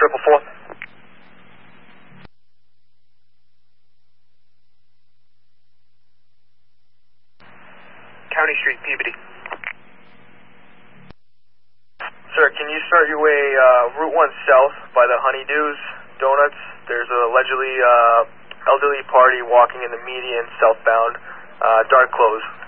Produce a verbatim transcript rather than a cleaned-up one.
triple four. County Street, Peabody. Sir, can you start your way uh, Route one south by the Honeydews Donuts? There's a allegedly uh, elderly party walking in the median southbound, uh, dark clothes.